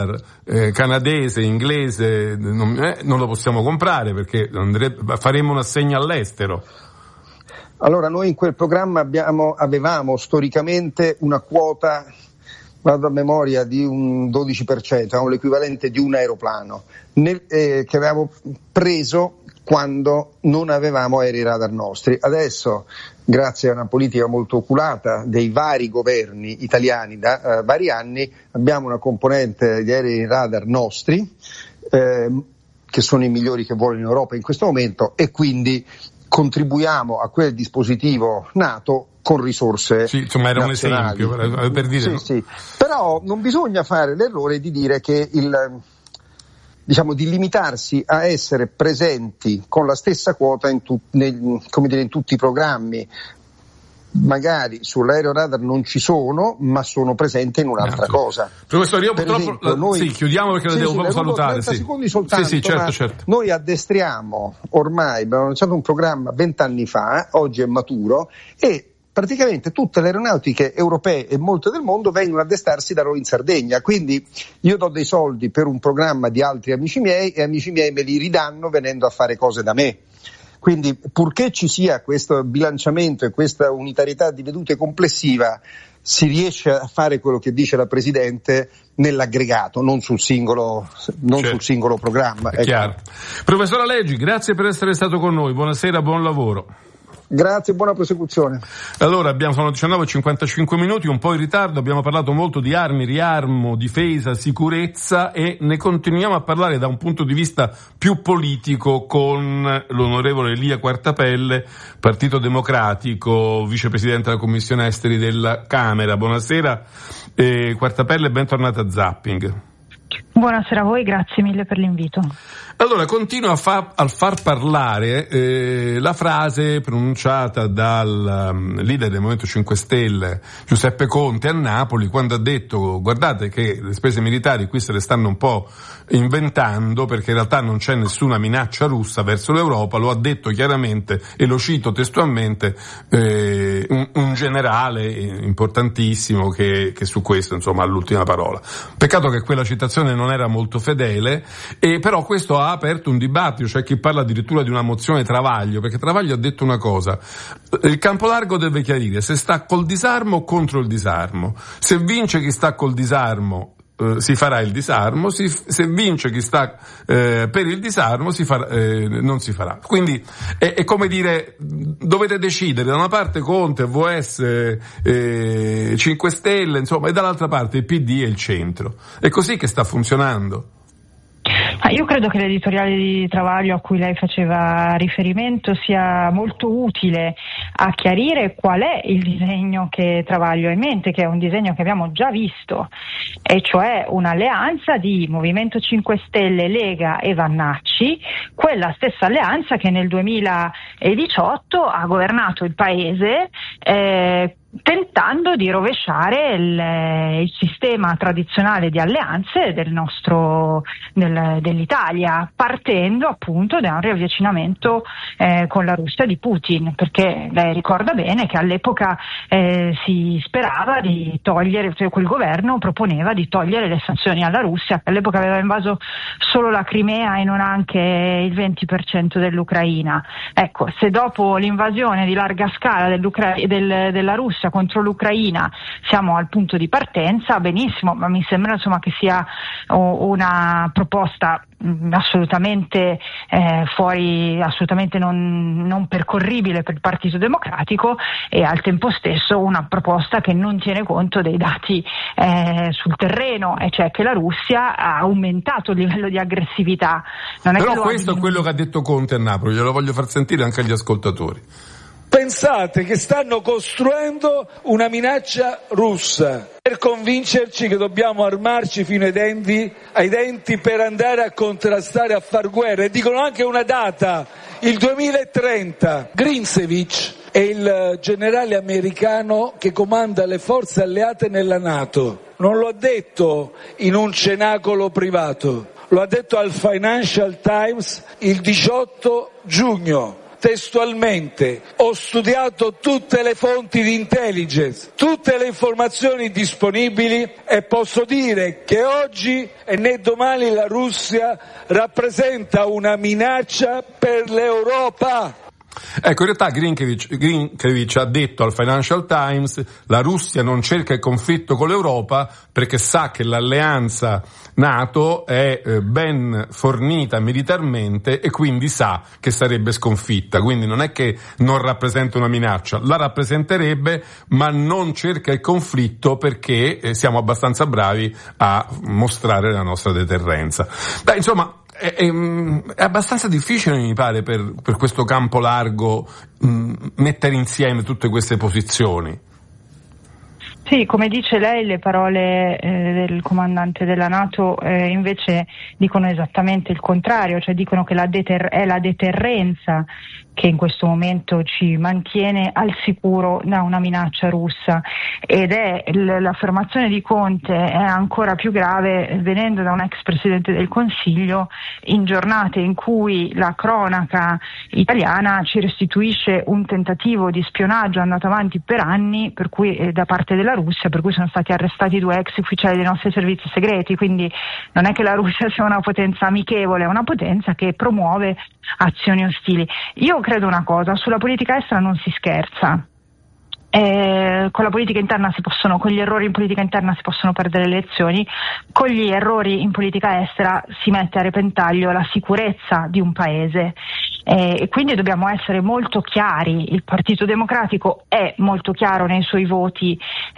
canadese, inglese, non lo possiamo comprare perché faremo un assegno all'estero. Allora, noi in quel programma avevamo storicamente una quota, vado a memoria, di un 12%, l'equivalente di un aeroplano, che avevamo preso quando non avevamo aerei radar nostri. Adesso, grazie a una politica molto oculata dei vari governi italiani da vari anni, abbiamo una componente di aerei radar nostri, che sono i migliori che volano in Europa in questo momento, e quindi contribuiamo a quel dispositivo NATO con risorse era nazionali. Un esempio per dire. Sì. Però non bisogna fare l'errore di dire che di limitarsi a essere presenti con la stessa quota in tutti i programmi. Magari sull'aereo radar non ci sono, ma sono presente in un'altra cosa. Professore, io purtroppo chiudiamo perché la devo proprio salutare. 30 secondi soltanto. Certo. Noi addestriamo ormai, abbiamo lanciato un programma 20 anni fa, oggi è maturo, e praticamente tutte le aeronautiche europee e molte del mondo vengono ad addestrarsi da noi in Sardegna. Quindi io do dei soldi per un programma di altri amici miei e amici miei me li ridanno venendo a fare cose da me. Quindi, purché ci sia questo bilanciamento e questa unitarietà di vedute complessiva, si riesce a fare quello che dice la Presidente nell'aggregato, non sul singolo programma. È chiaro. Professor Aleggi, grazie per essere stato con noi. Buonasera, buon lavoro. Grazie, buona prosecuzione. Allora, sono 19:55 minuti, un po' in ritardo, abbiamo parlato molto di armi, riarmo, difesa, sicurezza, e ne continuiamo a parlare da un punto di vista più politico con l'onorevole Elia Quartapelle, Partito Democratico, vicepresidente della Commissione Esteri della Camera. Buonasera Quartapelle, bentornata a Zapping. Buonasera a voi, grazie mille per l'invito. Allora, continua a far parlare la frase pronunciata dal leader del Movimento 5 Stelle, Giuseppe Conte, a Napoli, quando ha detto: guardate che le spese militari qui se le stanno un po' inventando, perché in realtà non c'è nessuna minaccia russa verso l'Europa. Lo ha detto chiaramente, e lo cito testualmente, un generale importantissimo che su questo ha l'ultima parola. Peccato che quella citazione non era molto fedele, e però questo ha aperto un dibattito. C'è chi parla addirittura di una mozione Travaglio, perché Travaglio ha detto una cosa: il campo largo deve chiarire se sta col disarmo o contro il disarmo. Se vince chi sta col disarmo, si farà il disarmo, se vince chi sta per il disarmo non si farà. Quindi è come dire, dovete decidere, da una parte Conte, VS, 5 Stelle, e dall'altra parte il PD e il centro. È così che sta funzionando. Io credo che l'editoriale di Travaglio a cui lei faceva riferimento sia molto utile a chiarire qual è il disegno che Travaglio ha in mente, che è un disegno che abbiamo già visto, e cioè un'alleanza di Movimento 5 Stelle, Lega e Vannacci, quella stessa alleanza che nel 2018 ha governato il paese tentando di rovesciare il sistema tradizionale di alleanze dell'Italia, partendo appunto da un riavvicinamento con la Russia di Putin, perché lei ricorda bene che all'epoca si sperava di togliere, cioè quel governo proponeva di togliere le sanzioni alla Russia, che all'epoca aveva invaso solo la Crimea e non anche il 20% dell'Ucraina. Ecco, se dopo l'invasione di larga scala della Russia contro l'Ucraina siamo al punto di partenza, benissimo, ma mi sembra che sia una proposta assolutamente fuori, assolutamente non percorribile per il Partito Democratico, e al tempo stesso una proposta che non tiene conto dei dati sul terreno, e cioè che la Russia ha aumentato il livello di aggressività. Però questo è quello che ha detto Conte a Napoli, glielo voglio far sentire anche agli ascoltatori. Pensate che stanno costruendo una minaccia russa per convincerci che dobbiamo armarci fino ai denti per andare a contrastare, a far guerra, e dicono anche una data, il 2030. Grinzevich è il generale americano che comanda le forze alleate nella NATO. Non lo ha detto in un cenacolo privato, lo ha detto al Financial Times il 18 giugno. testualmente: ho studiato tutte le fonti di intelligence, tutte le informazioni disponibili e posso dire che oggi e né domani la Russia rappresenta una minaccia per l'Europa. Ecco, in realtà Grinkevic ha detto al Financial Times: la Russia non cerca il conflitto con l'Europa perché sa che l'alleanza NATO è ben fornita militarmente e quindi sa che sarebbe sconfitta. Quindi non è che non rappresenta una minaccia, la rappresenterebbe, ma non cerca il conflitto perché siamo abbastanza bravi a mostrare la nostra deterrenza. Beh, insomma, è abbastanza difficile, mi pare, per questo campo largo mettere insieme tutte queste posizioni. Sì, come dice lei, le parole del comandante della NATO invece dicono esattamente il contrario, cioè dicono che è la deterrenza che in questo momento ci mantiene al sicuro da una minaccia russa, ed è l'affermazione di Conte è ancora più grave venendo da un ex presidente del Consiglio in giornate in cui la cronaca italiana ci restituisce un tentativo di spionaggio andato avanti per anni, per cui da parte della Russia, per cui sono stati arrestati 2 ex ufficiali dei nostri servizi segreti. Quindi non è che la Russia sia una potenza amichevole, è una potenza che promuove azioni ostili. Io credo una cosa: sulla politica estera non si scherza. Con la politica interna con gli errori in politica interna si possono perdere le elezioni, con gli errori in politica estera si mette a repentaglio la sicurezza di un paese, e quindi dobbiamo essere molto chiari. Il Partito Democratico è molto chiaro nei suoi voti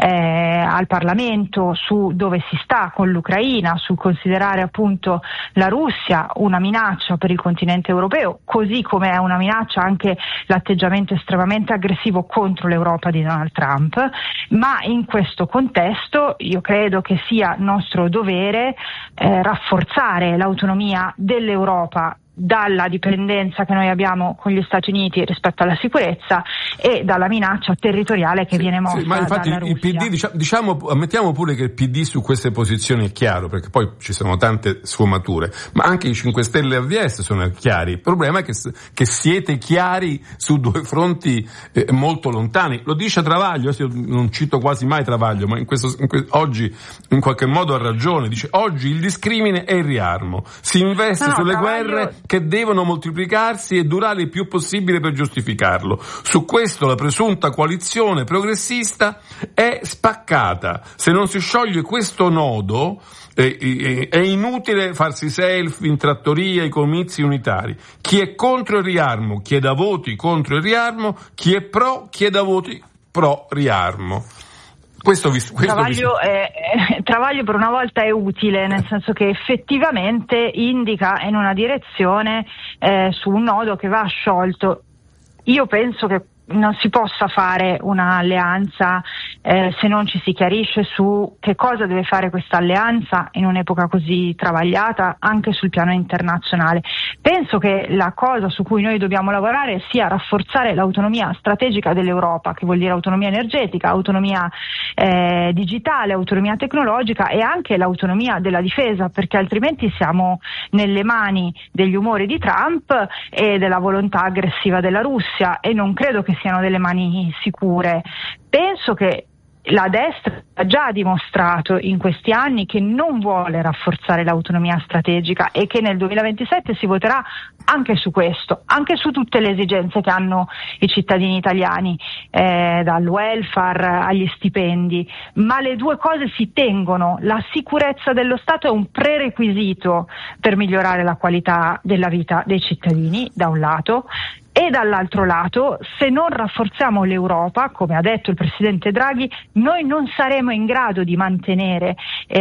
al Parlamento su dove si sta con l'Ucraina, sul considerare appunto la Russia una minaccia per il continente europeo, così come è una minaccia anche l'atteggiamento estremamente aggressivo contro l'Europa di Donald Trump. Ma in questo contesto io credo che sia nostro dovere rafforzare l'autonomia dell'Europa dalla dipendenza che noi abbiamo con gli Stati Uniti rispetto alla sicurezza e dalla minaccia territoriale che viene mossa ma infatti dalla Russia. Il PD, ammettiamo pure che il PD su queste posizioni è chiaro, perché poi ci sono tante sfumature, ma anche i 5 Stelle e AVS sono chiari. Il problema è che siete chiari su 2 fronti molto lontani. Lo dice Travaglio, io non cito quasi mai Travaglio, ma oggi in qualche modo ha ragione. Dice: oggi il discrimine è il riarmo, si investe sulle guerre che devono moltiplicarsi e durare il più possibile per giustificarlo. Su questo la presunta coalizione progressista è spaccata. Se non si scioglie questo nodo è inutile farsi selfie in trattoria, i comizi unitari. Chi è contro il riarmo chieda voti contro il riarmo, chi è pro chieda voti pro riarmo. Travaglio per una volta è utile, nel senso che effettivamente indica in una direzione su un nodo che va sciolto. Io penso che non si possa fare un'alleanza se non ci si chiarisce su che cosa deve fare questa alleanza in un'epoca così travagliata anche sul piano internazionale. Penso che la cosa su cui noi dobbiamo lavorare sia rafforzare l'autonomia strategica dell'Europa, che vuol dire autonomia energetica, autonomia digitale, autonomia tecnologica e anche l'autonomia della difesa, perché altrimenti siamo nelle mani degli umori di Trump e della volontà aggressiva della Russia, e non credo che siano delle mani sicure. Penso che la destra ha già dimostrato in questi anni che non vuole rafforzare l'autonomia strategica e che nel 2027 si voterà anche su questo, anche su tutte le esigenze che hanno i cittadini italiani, dal welfare agli stipendi, ma le due cose si tengono. La sicurezza dello Stato è un prerequisito per migliorare la qualità della vita dei cittadini, da un lato, e dall'altro lato, se non rafforziamo l'Europa, come ha detto il Presidente Draghi, noi non saremo in grado di mantenere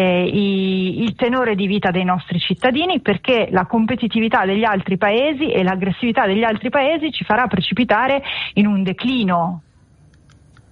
il tenore di vita dei nostri cittadini, perché la competitività degli altri paesi e l'aggressività degli altri paesi ci farà precipitare in un declino.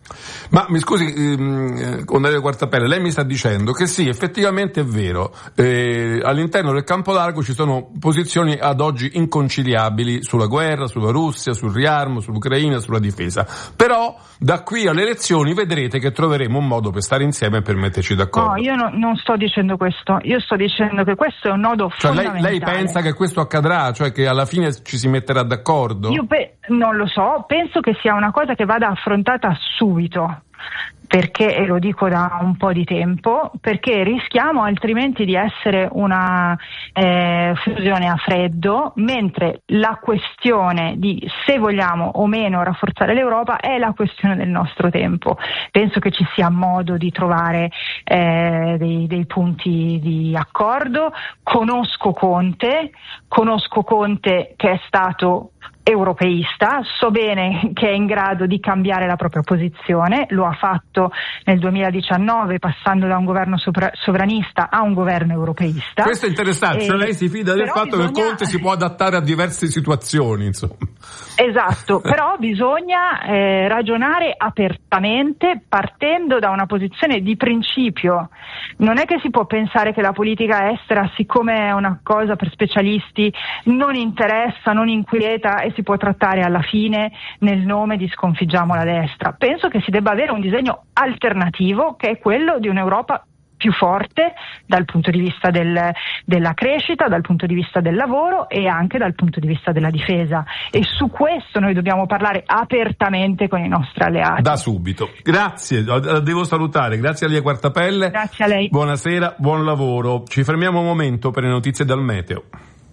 Ma mi scusi, onorevole Quartapelle, lei mi sta dicendo che sì, effettivamente è vero, all'interno del campo largo ci sono posizioni ad oggi inconciliabili sulla guerra, sulla Russia, sul riarmo, sull'Ucraina, sulla difesa, però da qui alle elezioni vedrete che troveremo un modo per stare insieme e per metterci d'accordo. No, io non sto dicendo questo, io sto dicendo che questo è un nodo fondamentale. Lei pensa che questo accadrà, cioè che alla fine ci si metterà d'accordo? Io non lo so, penso che sia una cosa che vada affrontata subito, perché, e lo dico da un po' di tempo, perché rischiamo altrimenti di essere una fusione a freddo, mentre la questione di se vogliamo o meno rafforzare l'Europa è la questione del nostro tempo. Penso che ci sia modo di trovare dei punti di accordo. Conosco Conte che è stato europeista, so bene che è in grado di cambiare la propria posizione, lo ha fatto nel 2019 passando da un governo sovranista a un governo europeista. Questo è interessante, cioè lei si fida del fatto che Conte si può adattare a diverse situazioni, insomma. Esatto, però bisogna ragionare apertamente partendo da una posizione di principio. Non è che si può pensare che la politica estera, siccome è una cosa per specialisti, non interessa, non inquieta e si può trattare alla fine nel nome di sconfiggiamo la destra. Penso che si debba avere un disegno alternativo, che è quello di un'Europa più forte dal punto di vista della crescita, dal punto di vista del lavoro e anche dal punto di vista della difesa, e su questo noi dobbiamo parlare apertamente con i nostri alleati. Da subito. Grazie, devo salutare, grazie a lei Quartapelle. Grazie a lei. Buonasera, buon lavoro. Ci fermiamo un momento per le notizie dal meteo.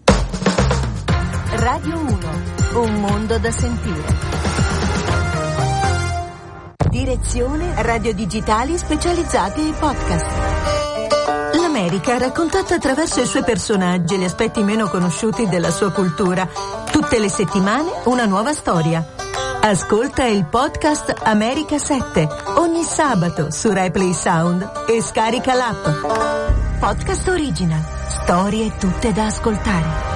Radio 1, un mondo da sentire. Direzione radio digitali specializzate e podcast. L'America raccontata attraverso i suoi personaggi e gli aspetti meno conosciuti della sua cultura. Tutte le settimane una nuova storia. Ascolta il podcast America 7 ogni sabato su RaiPlay Sound e scarica l'app. Podcast original. Storie tutte da ascoltare.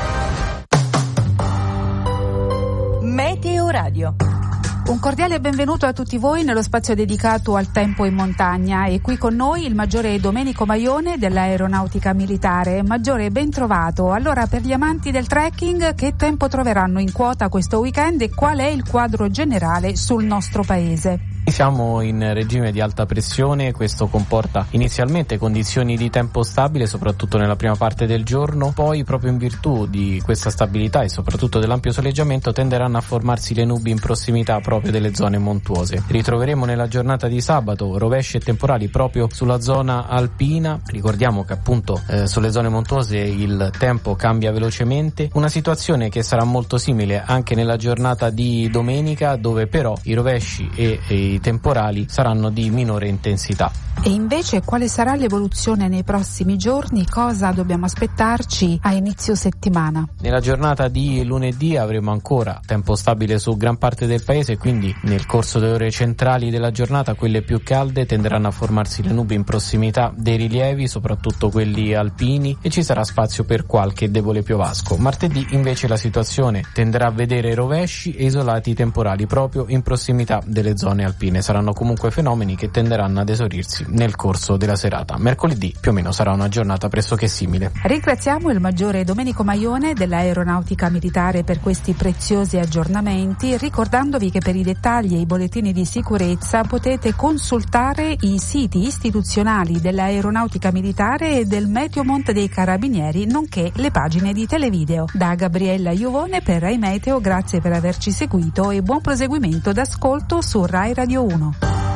Meteo Radio. Un cordiale benvenuto a tutti voi nello spazio dedicato al tempo in montagna, e qui con noi il maggiore Domenico Maione dell'Aeronautica Militare. Maggiore, ben trovato. Allora, per gli amanti del trekking, che tempo troveranno in quota questo weekend e qual è il quadro generale sul nostro paese? Siamo in regime di alta pressione, questo comporta inizialmente condizioni di tempo stabile soprattutto nella prima parte del giorno, poi proprio in virtù di questa stabilità e soprattutto dell'ampio soleggiamento tenderanno a formarsi le nubi in prossimità proprio delle zone montuose. Ritroveremo nella giornata di sabato rovesci e temporali proprio sulla zona alpina. Ricordiamo che appunto sulle zone montuose il tempo cambia velocemente, una situazione che sarà molto simile anche nella giornata di domenica, dove però i rovesci e i temporali saranno di minore intensità. E invece quale sarà l'evoluzione nei prossimi giorni? Cosa dobbiamo aspettarci a inizio settimana? Nella giornata di lunedì avremo ancora tempo stabile su gran parte del paese, quindi nel corso delle ore centrali della giornata, quelle più calde, tenderanno a formarsi le nubi in prossimità dei rilievi, soprattutto quelli alpini, e ci sarà spazio per qualche debole piovasco. Martedì invece la situazione tenderà a vedere rovesci e isolati temporali proprio in prossimità delle zone alpine. Saranno comunque fenomeni che tenderanno ad esaurirsi nel corso della serata. Mercoledì più o meno sarà una giornata pressoché simile. Ringraziamo il maggiore Domenico Maione dell'Aeronautica Militare per questi preziosi aggiornamenti, ricordandovi che per i dettagli e i bollettini di sicurezza potete consultare i siti istituzionali dell'Aeronautica Militare e del Meteo Monte dei Carabinieri, nonché le pagine di televideo. Da Gabriella Iovone per Rai Meteo, grazie per averci seguito e buon proseguimento d'ascolto su Rai Radio 1.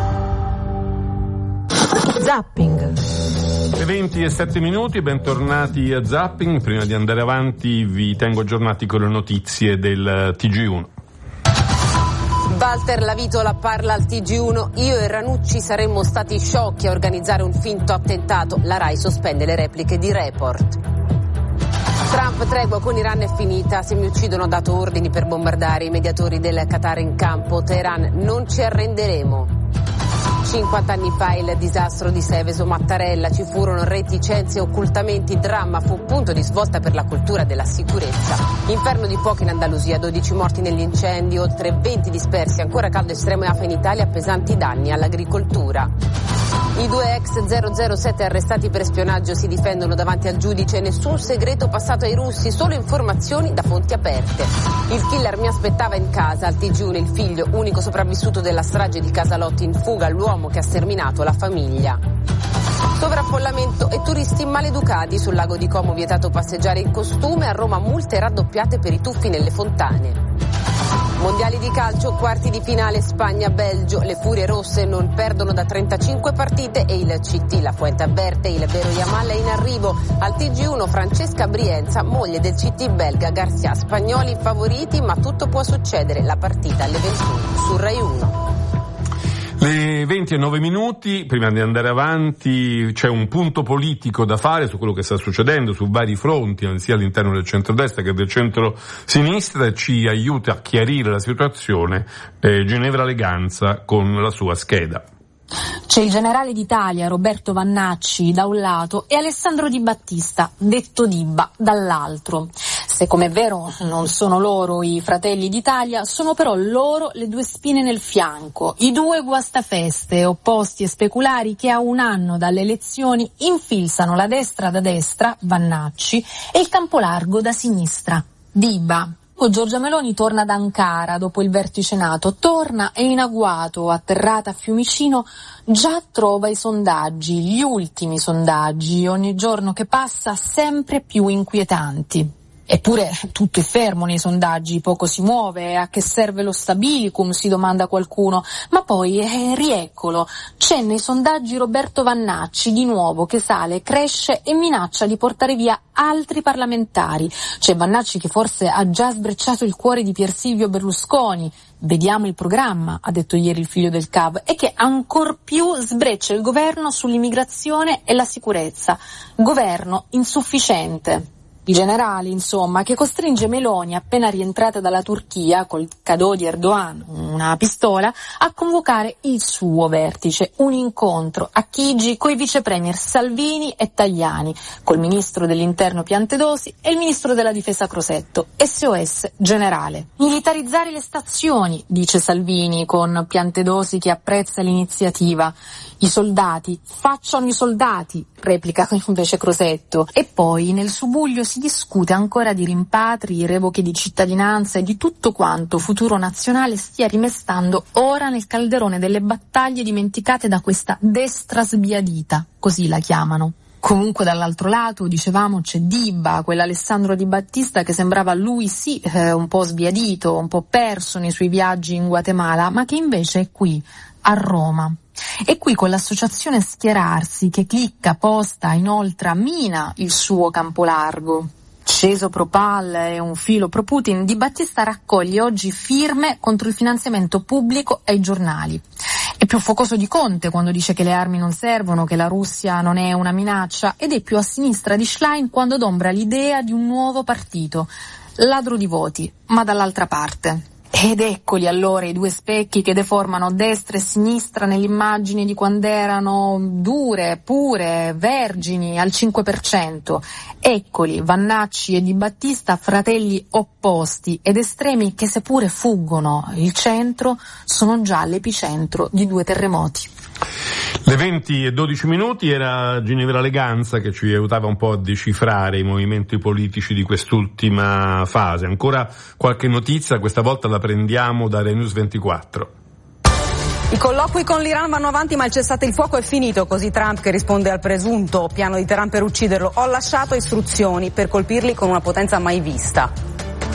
Zapping. 20:07, bentornati a Zapping. Prima di andare avanti vi tengo aggiornati con le notizie del TG1. Walter Lavitola parla al TG1. Io e Ranucci saremmo stati sciocchi a organizzare un finto attentato. La Rai sospende le repliche di Report. Trump, tregua con Iran è finita. Se mi uccidono ho dato ordini per bombardare i mediatori del Qatar in campo. Teheran, non ci arrenderemo. 50 anni fa il disastro di Seveso Mattarella, ci furono reticenze e occultamenti, dramma fu punto di svolta per la cultura della sicurezza. Inferno di fuoco in Andalusia, 12 morti negli incendi, oltre 20 dispersi, ancora caldo estremo e afa in Italia, pesanti danni all'agricoltura. I 2 ex 007 arrestati per spionaggio si difendono davanti al giudice, nessun segreto passato ai russi, solo informazioni da fonti aperte. Il killer mi aspettava in casa, al TG1 il figlio, unico sopravvissuto della strage di Casalotti, in fuga l'uomo che ha sterminato la famiglia. Sovraffollamento e turisti maleducati, sul lago di Como vietato passeggiare in costume, a Roma multe raddoppiate per i tuffi nelle fontane. Mondiali di calcio, quarti di finale Spagna-Belgio, le furie rosse non perdono da 35 partite e il CT, la Fuentealberte, il vero Yamal è in arrivo. Al TG1 Francesca Brienza, moglie del CT belga Garcia, spagnoli favoriti ma tutto può succedere, la partita alle 21 su Rai 1. Le 20:09, prima di andare avanti c'è un punto politico da fare su quello che sta succedendo su vari fronti, sia all'interno del centrodestra che del centro-sinistra, e ci aiuta a chiarire la situazione Ginevra Leganza con la sua scheda. C'è il generale d'Italia Roberto Vannacci da un lato e Alessandro Di Battista, detto Dibba, dall'altro. Se come è vero non sono loro i fratelli d'Italia, sono però loro le due spine nel fianco, i due guastafeste opposti e speculari che a un anno dalle elezioni infilzano la destra da destra, Vannacci, e il campo largo da sinistra, Dibba. Giorgia Meloni torna ad Ankara dopo il vertice NATO, torna e in agguato, atterrata a Fiumicino, già trova i sondaggi, gli ultimi sondaggi, ogni giorno che passa sempre più inquietanti. Eppure tutto è fermo nei sondaggi, poco si muove, a che serve lo stabilicum, si domanda qualcuno, ma poi rieccolo, c'è nei sondaggi Roberto Vannacci di nuovo che sale, cresce e minaccia di portare via altri parlamentari. C'è Vannacci che forse ha già sbrecciato il cuore di Pier Silvio Berlusconi, vediamo il programma, ha detto ieri il figlio del CAV, e che ancor più sbreccia il governo sull'immigrazione e la sicurezza, governo insufficiente. Il generale, insomma, che costringe Meloni, appena rientrata dalla Turchia, col cadeau di Erdogan, una pistola, a convocare il suo vertice, un incontro a Chigi coi vice premier Salvini e Tajani, col ministro dell'interno Piantedosi e il ministro della difesa Crosetto, SOS generale. Militarizzare le stazioni, dice Salvini, con Piantedosi che apprezza l'iniziativa. I soldati, facciano i soldati, replica invece Crosetto. E poi nel subuglio si discute ancora di rimpatri, revoche di cittadinanza e di tutto quanto Futuro Nazionale stia rimestando ora nel calderone delle battaglie dimenticate da questa destra sbiadita, così la chiamano. Comunque dall'altro lato, dicevamo, c'è Dibba, quell'Alessandro Di Battista che sembrava lui sì un po' sbiadito, un po' perso nei suoi viaggi in Guatemala, ma che invece è qui, a Roma. E qui con l'associazione Schierarsi che clicca, posta, inoltre mina il suo campo largo. Sceso pro Pal e un filo pro Putin, Di Battista raccoglie oggi firme contro il finanziamento pubblico ai giornali. È più focoso di Conte quando dice che le armi non servono, che la Russia non è una minaccia, ed è più a sinistra di Schlein quando adombra l'idea di un nuovo partito, ladro di voti, ma dall'altra parte. Ed eccoli allora i due specchi che deformano destra e sinistra nell'immagine di quando erano dure, pure, vergini al 5%. Eccoli Vannacci e Di Battista, fratelli opposti ed estremi che seppure fuggono il centro sono già l'epicentro di due terremoti. Le 20:12 era Ginevra Leganza che ci aiutava un po' a decifrare i movimenti politici di quest'ultima fase. Ancora qualche notizia, questa volta la prendiamo da Rai News 24. I colloqui con l'Iran vanno avanti ma il cessate il fuoco è finito, così Trump che risponde al presunto piano di Teheran per ucciderlo: ho lasciato istruzioni per colpirli con una potenza mai vista.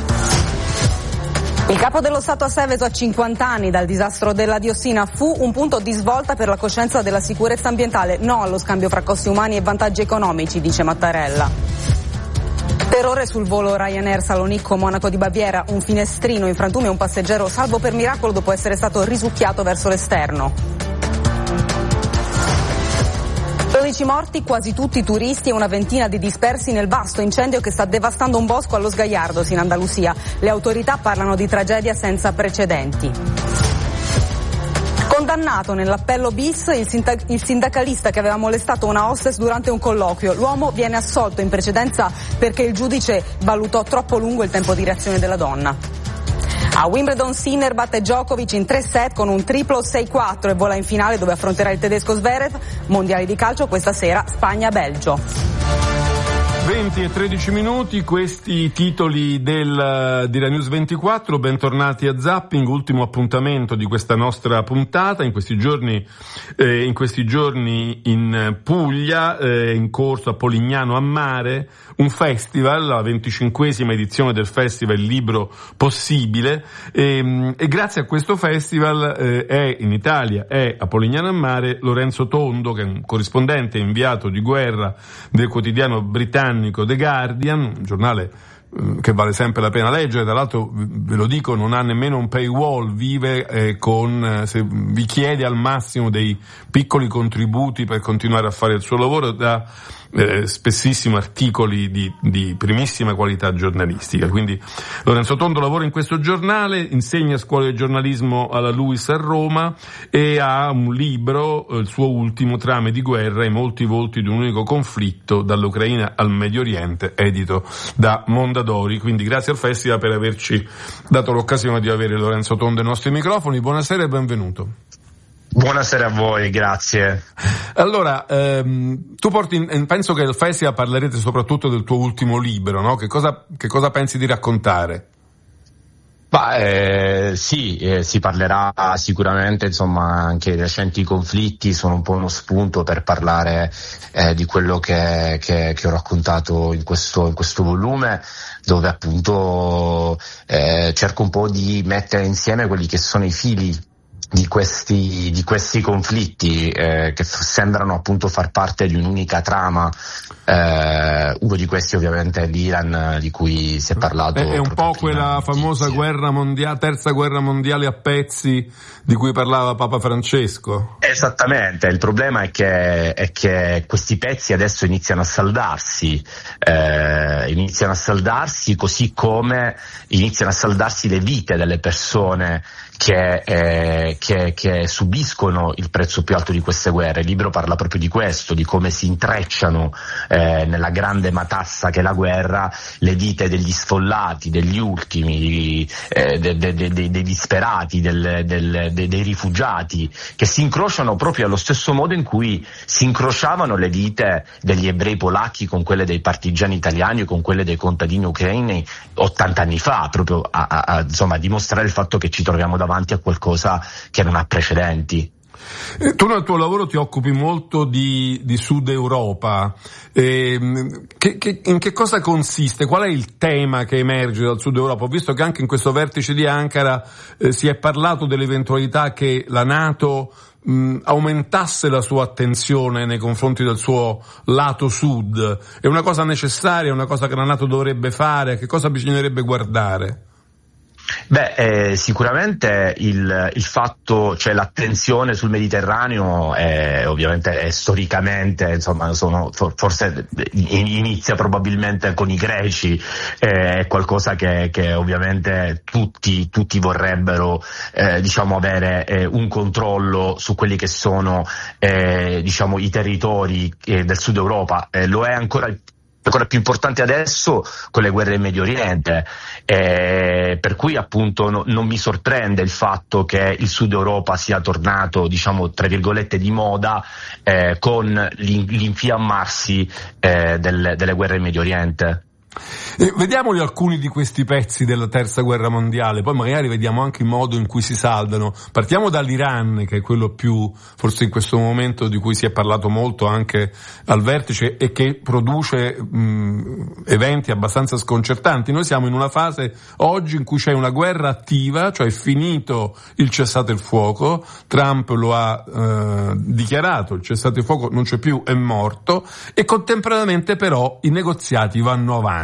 Il capo dello Stato a Seveso a 50 anni dal disastro della diossina fu un punto di svolta per la coscienza della sicurezza ambientale, no allo scambio fra costi umani e vantaggi economici, dice Mattarella. Per ore sul volo Ryanair Salonicco-Monaco di Baviera, un finestrino in frantumi e un passeggero salvo per miracolo dopo essere stato risucchiato verso l'esterno. 12 morti, quasi tutti turisti, e una ventina di dispersi nel vasto incendio che sta devastando un bosco allo Sgaiardos in Andalusia. Le autorità parlano di tragedia senza precedenti. Condannato nell'appello bis il sindacalista che aveva molestato una hostess durante un colloquio. L'uomo viene assolto in precedenza perché il giudice valutò troppo lungo il tempo di reazione della donna. A Wimbledon Sinner batte Djokovic in 3 set con un triplo 6-4 e vola in finale dove affronterà il tedesco Zverev. Mondiali di calcio questa sera, Spagna-Belgio. 20 e 13 minuti, questi titoli di La News 24, bentornati a Zapping, ultimo appuntamento di questa nostra puntata. In questi giorni in Puglia è in corso a Polignano a Mare un festival, la 25esima edizione del festival Libro Possibile, e grazie a questo festival è in Italia, è a Polignano a Mare Lorenzo Tondo, che è un corrispondente inviato di guerra del quotidiano britannico The Guardian, un giornale che vale sempre la pena leggere. Tra l'altro, ve lo dico, non ha nemmeno un paywall, vive se vi chiede al massimo dei piccoli contributi per continuare a fare il suo lavoro, da spessissimo articoli di primissima qualità giornalistica. Quindi Lorenzo Tondo lavora in questo giornale, insegna a scuola di giornalismo alla LUISS a Roma e ha un libro, il suo ultimo, Trame di guerra, i molti volti di un unico conflitto, dall'Ucraina al Medio Oriente, edito da Mondadori. Quindi grazie al festival per averci dato l'occasione di avere Lorenzo Tondo ai nostri microfoni. Buonasera e benvenuto. Buonasera a voi, grazie. Allora, tu penso che al festival parlerete soprattutto del tuo ultimo libro, no? Che cosa pensi di raccontare? Si parlerà sicuramente, insomma, anche i recenti conflitti sono un po' uno spunto per parlare di quello che ho raccontato in questo volume, dove appunto cerco un po' di mettere insieme quelli che sono i fili di questi conflitti che sembrano appunto far parte di un'unica trama. Uno di questi ovviamente è l'Iran, di cui si è parlato. È un po' quella famosa terza guerra mondiale a pezzi di cui parlava Papa Francesco. Esattamente, il problema è che questi pezzi adesso iniziano a saldarsi, così come iniziano a saldarsi le vite delle persone che subiscono il prezzo più alto di queste guerre. Il libro parla proprio di questo, di come si intrecciano nella grande matassa che è la guerra le vite degli sfollati, degli ultimi, dei disperati, dei rifugiati, che si incrociano proprio allo stesso modo in cui si incrociavano le vite degli ebrei polacchi con quelle dei partigiani italiani o con quelle dei contadini ucraini 80 anni fa, proprio a dimostrare il fatto che ci troviamo davanti a qualcosa che non ha precedenti. Tu nel tuo lavoro ti occupi molto di Sud Europa. In che cosa consiste? Qual è il tema che emerge dal Sud Europa? Ho visto che anche in questo vertice di Ankara si è parlato dell'eventualità che la NATO aumentasse la sua attenzione nei confronti del suo lato sud. È una cosa necessaria, è una cosa che la NATO dovrebbe fare? Che cosa bisognerebbe guardare? Sicuramente il fatto, cioè l'attenzione sul Mediterraneo ovviamente è storicamente, insomma, forse inizia probabilmente con i greci, è qualcosa che ovviamente tutti vorrebbero avere un controllo su quelli che sono i territori del Sud Europa. Lo è ancora più importante adesso con le guerre in Medio Oriente, per cui appunto non mi sorprende il fatto che il Sud Europa sia tornato, tra virgolette, di moda con l'infiammarsi delle guerre in Medio Oriente. Vediamoli alcuni di questi pezzi della terza guerra mondiale, poi magari vediamo anche il modo in cui si saldano. Partiamo dall'Iran, che è quello più, forse in questo momento, di cui si è parlato molto anche al vertice e che produce eventi abbastanza sconcertanti. Noi siamo in una fase oggi in cui c'è una guerra attiva, cioè è finito il cessate il fuoco, Trump lo ha dichiarato, il cessate il fuoco non c'è più, è morto, e contemporaneamente però i negoziati vanno avanti.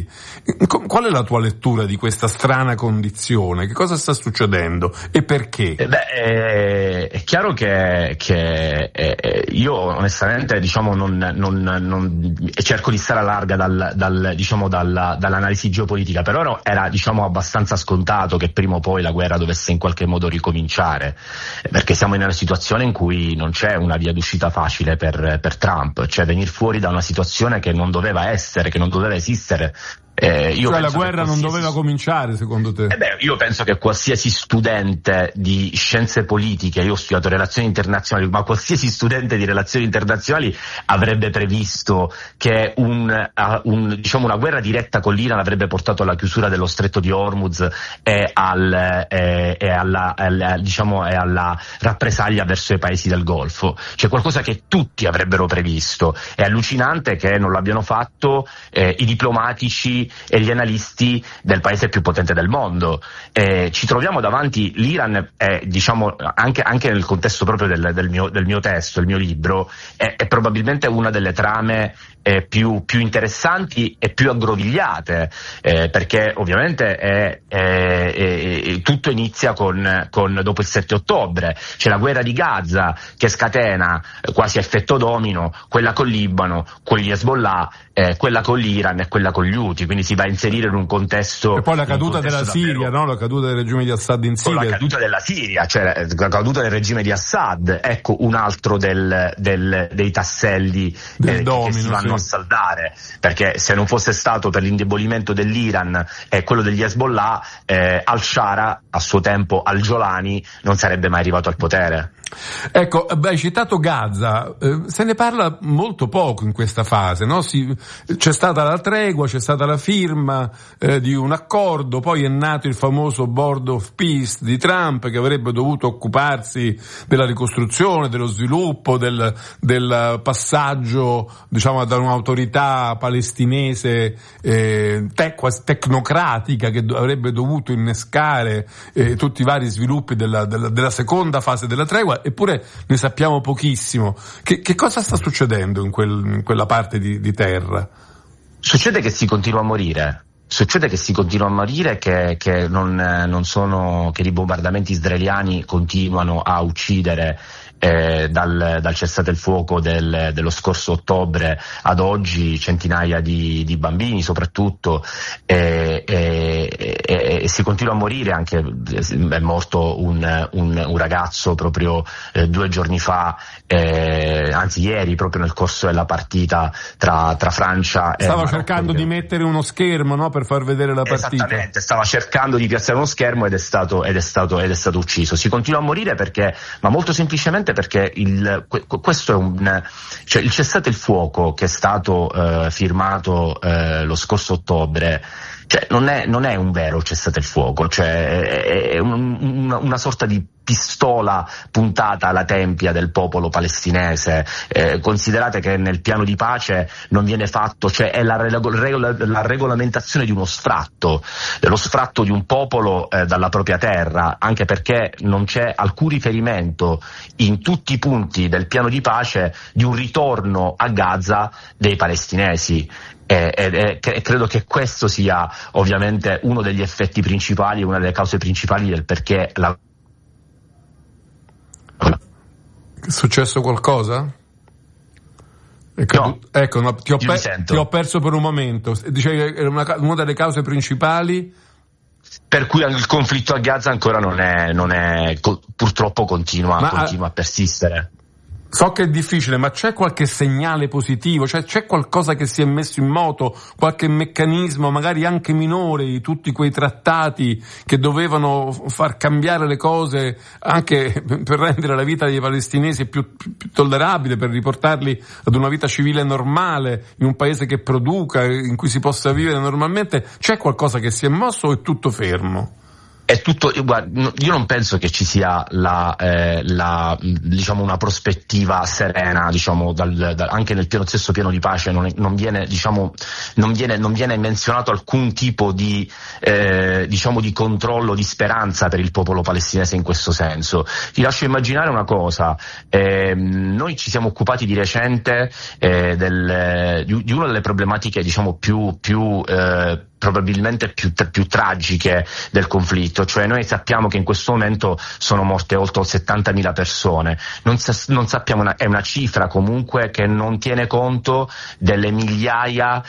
Qual è la tua lettura di questa strana condizione? Che cosa sta succedendo e perché? È chiaro che io onestamente non cerco di stare a larga dall'analisi geopolitica, però era abbastanza scontato che prima o poi la guerra dovesse in qualche modo ricominciare, perché siamo in una situazione in cui non c'è una via d'uscita facile per Trump, cioè venire fuori da una situazione che non doveva essere, che non doveva esistere. Cioè la guerra non doveva cominciare, secondo te? Io penso che qualsiasi studente di scienze politiche, io ho studiato relazioni internazionali, ma qualsiasi studente di relazioni internazionali avrebbe previsto che una guerra diretta con l'Iran avrebbe portato alla chiusura dello stretto di Hormuz e alla rappresaglia verso i paesi del Golfo. Cioè qualcosa che tutti avrebbero previsto. È allucinante che non l'abbiano fatto i diplomatici e gli analisti del paese più potente del mondo. Ci troviamo davanti, l'Iran anche nel contesto proprio del mio testo, il mio libro, è probabilmente una delle trame più interessanti e più aggrovigliate, perché ovviamente tutto inizia con dopo il 7 ottobre. C'è la guerra di Gaza che scatena quasi a effetto domino quella col Libano, con gli Hezbollah, quella con l'Iran e quella con gli Houthi, quindi si va a inserire in un contesto. E poi la caduta della Siria, no? La caduta del regime di Assad in Siria. La caduta della Siria, cioè la caduta del regime di Assad, ecco un altro dei tasselli che si vanno a saldare, perché se non fosse stato per l'indebolimento dell'Iran e quello degli Hezbollah, al-Shara a suo tempo al-Jolani non sarebbe mai arrivato al potere. Ecco, hai citato Gaza, se ne parla molto poco in questa fase, no? C'è stata la tregua, c'è stata la firma di un accordo, poi è nato il famoso Board of Peace di Trump che avrebbe dovuto occuparsi della ricostruzione, dello sviluppo, del passaggio, da un'autorità palestinese tecnocratica che avrebbe dovuto innescare tutti i vari sviluppi della seconda fase della tregua. Eppure ne sappiamo pochissimo. Che cosa sta succedendo in quella parte di terra? Succede che si continua a morire. Che i bombardamenti israeliani continuano a uccidere dal cessate il fuoco dello scorso ottobre ad oggi centinaia di bambini soprattutto, e si continua a morire. Anche è morto un ragazzo proprio 2 giorni fa, anzi ieri, proprio nel corso della partita tra Francia e stava cercando di mettere uno schermo, no, per far vedere la partita. Esattamente, stava cercando di piazzare uno schermo ed è stato ucciso. Si continua a morire ma molto semplicemente perché questo è il cessate il fuoco che è stato firmato lo scorso ottobre. Cioè non è un vero cessate il fuoco, cioè è una sorta di pistola puntata alla tempia del popolo palestinese. Considerate che nel piano di pace non viene fatto, cioè è la regolamentazione di uno sfratto, dello sfratto di un popolo dalla propria terra, anche perché non c'è alcun riferimento in tutti i punti del piano di pace di un ritorno a Gaza dei palestinesi. Credo che questo sia ovviamente uno degli effetti principali, una delle cause principali del perché È successo qualcosa? No. Ecco, no, ti ho perso per un momento. Dicevi che una delle cause principali per cui il conflitto a Gaza ancora non è purtroppo continua a persistere. So che è difficile, ma c'è qualche segnale positivo? Cioè c'è qualcosa che si è messo in moto, qualche meccanismo, magari anche minore, di tutti quei trattati che dovevano far cambiare le cose anche per rendere la vita dei palestinesi più tollerabile, per riportarli ad una vita civile normale, in un paese che produca, in cui si possa vivere normalmente? C'è qualcosa che si è mosso o è tutto fermo? È tutto, guarda, io non penso che ci sia diciamo una prospettiva serena, diciamo, anche nel stesso piano di pace non viene menzionato alcun tipo di diciamo di controllo, di speranza per il popolo palestinese in questo senso. Ti lascio immaginare una cosa, noi ci siamo occupati di recente di una delle problematiche, diciamo, più probabilmente più tragiche del conflitto, cioè noi sappiamo che in questo momento sono morte oltre 70.000 persone, non sappiamo, è una cifra comunque che non tiene conto delle migliaia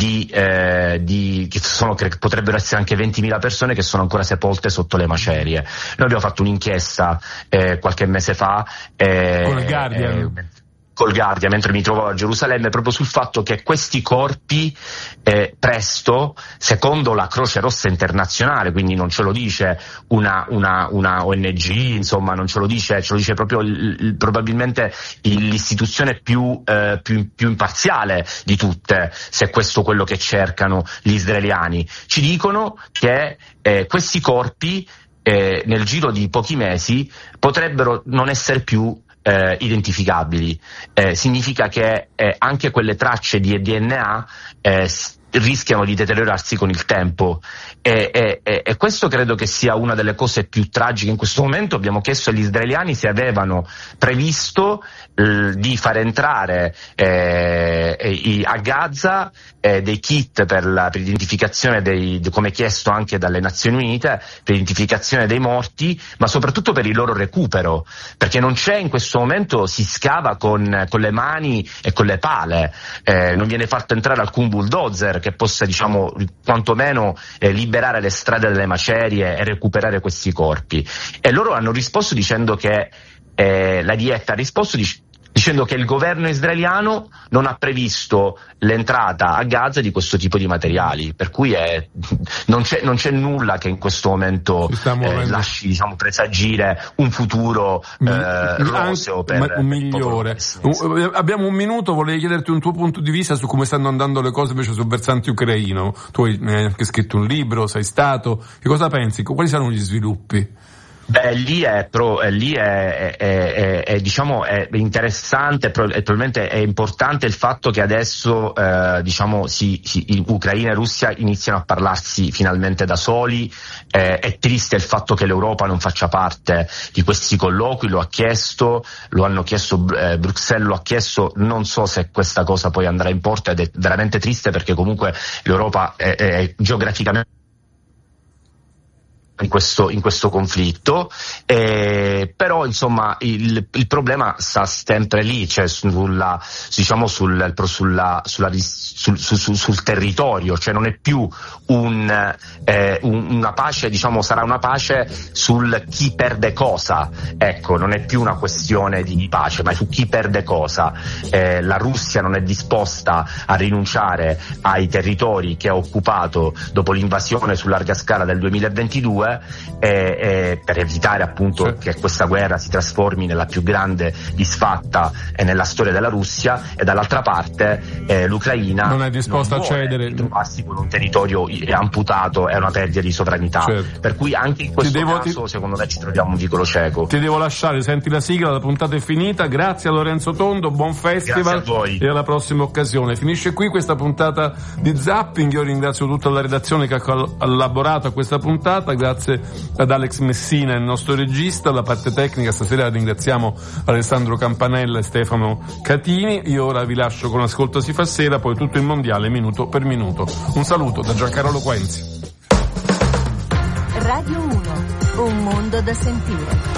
che potrebbero essere anche 20.000 persone che sono ancora sepolte sotto le macerie. Noi abbiamo fatto un'inchiesta qualche mese fa con il Guardian. Col Guardian, mentre mi trovavo a Gerusalemme, proprio sul fatto che questi corpi presto, secondo la Croce Rossa Internazionale, quindi non ce lo dice una ONG, insomma non ce lo dice proprio probabilmente l'istituzione più imparziale di tutte, se è questo quello che cercano gli israeliani. Ci dicono che questi corpi nel giro di pochi mesi potrebbero non essere più identificabili. Significa che anche quelle tracce di DNA rischiano di deteriorarsi con il tempo e questo credo che sia una delle cose più tragiche in questo momento. Abbiamo chiesto agli israeliani se avevano previsto di far entrare a Gaza dei kit per l'identificazione come chiesto anche dalle Nazioni Unite, per l'identificazione dei morti, ma soprattutto per il loro recupero, perché non c'è in questo momento, si scava con le mani e con le pale, non viene fatto entrare alcun bulldozer che possa, diciamo, quantomeno liberare le strade delle macerie e recuperare questi corpi. E loro hanno risposto dicendo che la dietta ha risposto dicendo che il governo israeliano non ha previsto l'entrata a Gaza di questo tipo di materiali, per cui non c'è nulla che in questo momento lasci, diciamo, presagire un futuro roseo per migliore. Abbiamo un minuto, vorrei chiederti un tuo punto di vista su come stanno andando le cose invece sul versante ucraino. Tu hai anche scritto un libro, sei stato, che cosa pensi? Quali saranno gli sviluppi? Lì è diciamo è interessante, probabilmente è importante il fatto che adesso diciamo Ucraina e Russia iniziano a parlarsi finalmente da soli. È triste il fatto che l'Europa non faccia parte di questi colloqui, lo hanno chiesto Bruxelles lo ha chiesto, non so se questa cosa poi andrà in porto, ed è veramente triste perché comunque l'Europa è geograficamente in questo conflitto, però insomma il problema sta sempre lì, cioè sul territorio, cioè non è più una pace, diciamo, sarà una pace sul chi perde cosa, ecco, non è più una questione di pace, ma è su chi perde cosa. La Russia non è disposta a rinunciare ai territori che ha occupato dopo l'invasione su larga scala del 2022, per evitare appunto che questa guerra si trasformi nella più grande disfatta nella storia della Russia, e dall'altra parte l'Ucraina non è disposta a cedere, trovarsi con un territorio amputato, è una perdita di sovranità, per cui anche in questo caso secondo me ci troviamo un vicolo cieco. Ti devo lasciare, senti la sigla, la puntata è finita. Grazie a Lorenzo Tondo, buon festival. Grazie a voi. E alla prossima occasione. Finisce qui questa puntata di Zapping. Io ringrazio tutta la redazione che ha collaborato a questa puntata, grazie ad Alex Messina, il nostro regista. La parte tecnica stasera ringraziamo Alessandro Campanella e Stefano Catini. Io ora vi lascio con Ascolto si fa sera, poi tutto il mondiale minuto per minuto. Un saluto da Giancarlo Quenzi. Radio 1, un mondo da sentire.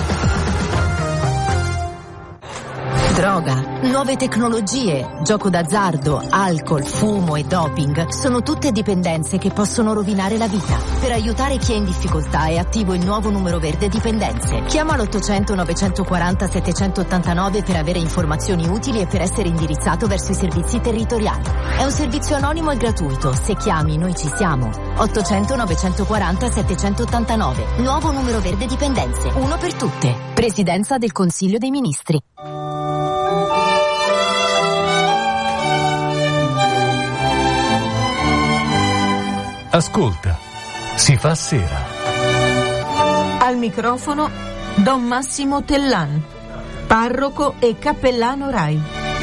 Droga, nuove tecnologie, gioco d'azzardo, alcol, fumo e doping sono tutte dipendenze che possono rovinare la vita. Per aiutare chi è in difficoltà è attivo il nuovo numero verde dipendenze. Chiama l'800 940 789 per avere informazioni utili e per essere indirizzato verso i servizi territoriali. È un servizio anonimo e gratuito. Se chiami, noi ci siamo. 800 940 789. Nuovo numero verde dipendenze. Uno per tutte. Presidenza del Consiglio dei Ministri. Ascolta, si fa sera. Al microfono Don Massimo Tellan, parroco e cappellano Rai.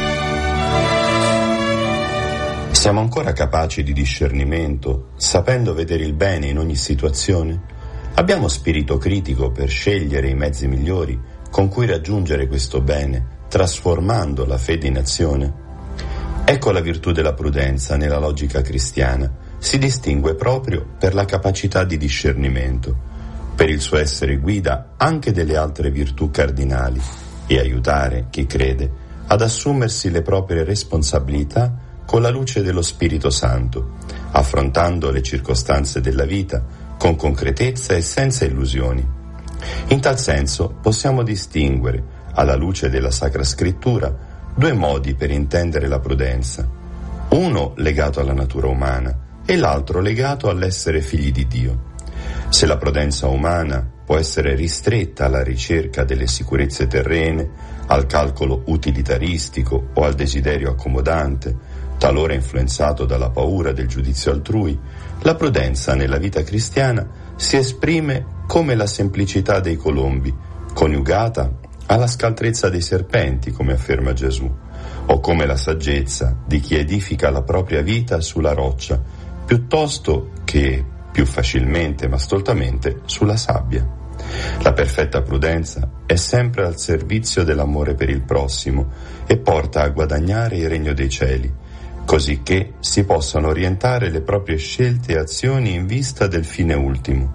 Siamo ancora capaci di discernimento, sapendo vedere il bene in ogni situazione? Abbiamo spirito critico per scegliere i mezzi migliori con cui raggiungere questo bene, trasformando la fede in azione? Ecco la virtù della prudenza nella logica cristiana. Si distingue proprio per la capacità di discernimento, per il suo essere guida anche delle altre virtù cardinali e aiutare chi crede ad assumersi le proprie responsabilità con la luce dello Spirito Santo, affrontando le circostanze della vita con concretezza e senza illusioni. In tal senso possiamo distinguere, alla luce della Sacra Scrittura, due modi per intendere la prudenza, uno legato alla natura umana e l'altro legato all'essere figli di Dio. Se la prudenza umana può essere ristretta alla ricerca delle sicurezze terrene, al calcolo utilitaristico o al desiderio accomodante, talora influenzato dalla paura del giudizio altrui, la prudenza nella vita cristiana si esprime come la semplicità dei colombi, coniugata alla scaltrezza dei serpenti, come afferma Gesù, o come la saggezza di chi edifica la propria vita sulla roccia, piuttosto che, più facilmente ma stoltamente, sulla sabbia. La perfetta prudenza è sempre al servizio dell'amore per il prossimo e porta a guadagnare il regno dei cieli, così che si possano orientare le proprie scelte e azioni in vista del fine ultimo.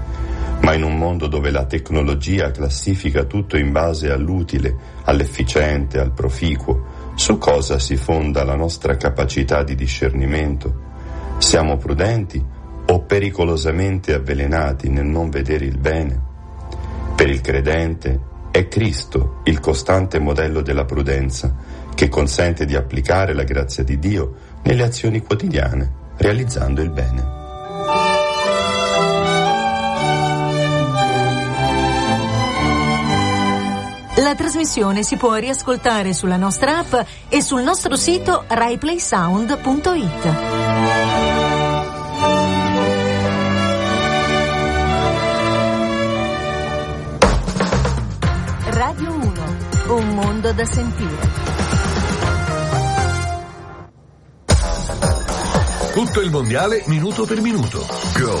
Ma in un mondo dove la tecnologia classifica tutto in base all'utile, all'efficiente, al proficuo, su cosa si fonda la nostra capacità di discernimento? Siamo prudenti o pericolosamente avvelenati nel non vedere il bene? Per il credente è Cristo il costante modello della prudenza, che consente di applicare la grazia di Dio nelle azioni quotidiane, realizzando il bene. La trasmissione si può riascoltare sulla nostra app e sul nostro sito raiplaysound.it. Radio 1, un mondo da sentire. Tutto il mondiale minuto per minuto. Go!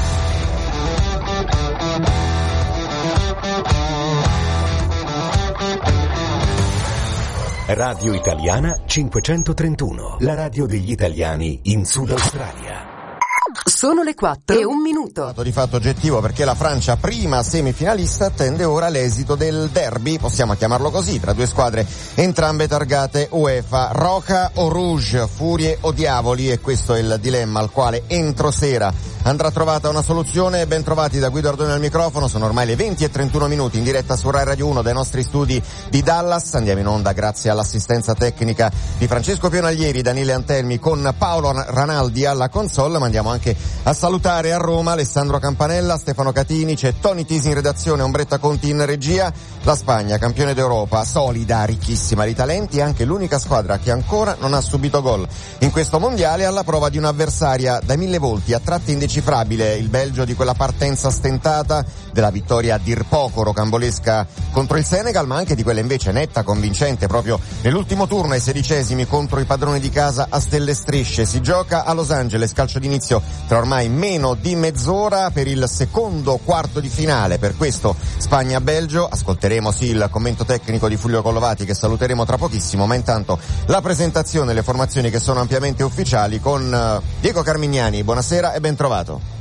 Radio Italiana 531, la radio degli italiani in Sud Australia. Sono le 4:01. Di fatto oggettivo, perché la Francia, prima semifinalista, attende ora l'esito del derby, possiamo chiamarlo così, tra due squadre entrambe targate UEFA. Roca o Rouge, furie o diavoli, e questo è il dilemma al quale entro sera andrà trovata una soluzione. Ben trovati da Guido Ardoni al microfono, sono ormai le 20:31 in diretta su Rai Radio 1 dai nostri studi di Dallas. Andiamo in onda grazie all'assistenza tecnica di Francesco Pionaglieri, Daniele Antelmi con Paolo Ranaldi alla console, ma andiamo anche a salutare a Roma Alessandro Campanella, Stefano Catini, c'è Tony Tisi in redazione, Ombretta Conti in regia. La Spagna, campione d'Europa, solida, ricchissima di talenti, anche l'unica squadra che ancora non ha subito gol in questo mondiale, alla prova di un'avversaria dai mille volti, a tratti indecifrabile, il Belgio di quella partenza stentata, della vittoria a dir poco rocambolesca contro il Senegal, ma anche di quella invece netta, convincente, proprio nell'ultimo turno ai 16esimi contro i padroni di casa a stelle strisce. Si gioca a Los Angeles, calcio d'inizio tra ormai meno di mezz'ora per il secondo quarto di finale, per questo Spagna-Belgio. Ascolteremo sì il commento tecnico di Fulvio Collovati, che saluteremo tra pochissimo, ma intanto la presentazione e le formazioni che sono ampiamente ufficiali con Diego Carmignani. Buonasera e ben trovato.